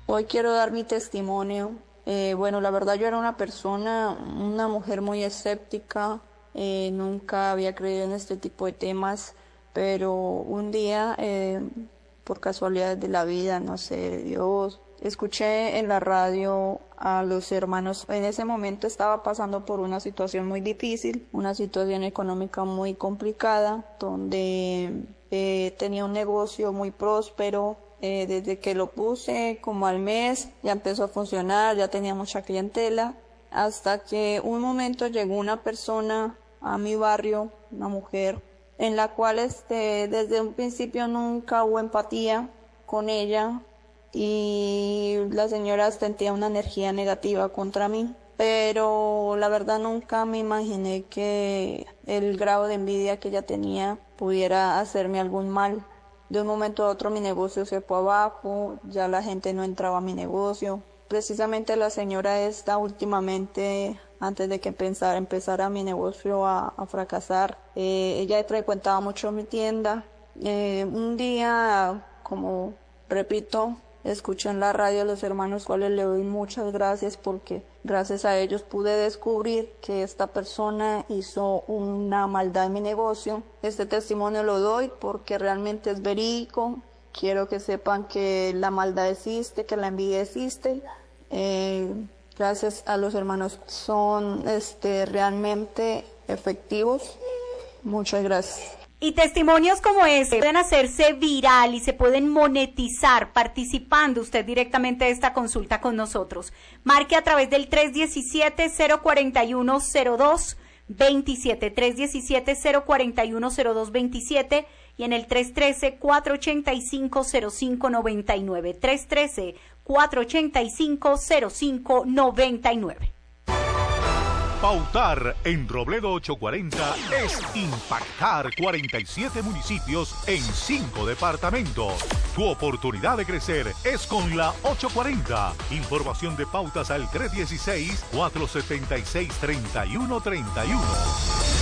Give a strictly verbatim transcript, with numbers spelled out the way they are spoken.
Hoy quiero dar mi testimonio. Eh, bueno, la verdad yo era una persona, una mujer muy escéptica, eh, nunca había creído en este tipo de temas, pero un día, eh, por casualidades de la vida, no sé, Dios, escuché en la radio a los hermanos. En ese momento estaba pasando por una situación muy difícil, una situación económica muy complicada, donde eh, tenía un negocio muy próspero. Eh, desde que lo puse, como al mes, ya empezó a funcionar, ya tenía mucha clientela, hasta que un momento llegó una persona a mi barrio, una mujer, en la cual este, desde un principio nunca hubo empatía con ella, y la señora sentía una energía negativa contra mí, pero la verdad nunca me imaginé que el grado de envidia que ella tenía pudiera hacerme algún mal. De un momento a otro mi negocio se fue abajo, ya la gente no entraba a mi negocio. Precisamente la señora esta últimamente, antes de que empezara, empezara mi negocio a, a fracasar, eh, ella frecuentaba mucho mi tienda. Eh, un día, como repito, escuché en la radio a los hermanos, cuales le doy muchas gracias, porque gracias a ellos pude descubrir que esta persona hizo una maldad en mi negocio. Este testimonio lo doy porque realmente es verídico. Quiero que sepan que la maldad existe, que la envidia existe. Eh, gracias a los hermanos son este, realmente efectivos. Muchas gracias. Y testimonios como este pueden hacerse viral y se pueden monetizar participando usted directamente de esta consulta con nosotros. Marque a través del tres uno siete, cero cuatro uno, cero dos dos siete, tres uno siete, cero cuatro uno, cero dos dos siete y en el tres uno tres, cuatro ocho cinco, cero cinco nueve nueve, tres uno tres, cuatro ocho cinco, cero cinco nueve nueve. Pautar en Robledo ochocientos cuarenta es impactar cuarenta y siete municipios en cinco departamentos. Tu oportunidad de crecer es con la ochocientos cuarenta. Información de pautas al tres uno seis, cuatro siete seis, tres uno tres uno.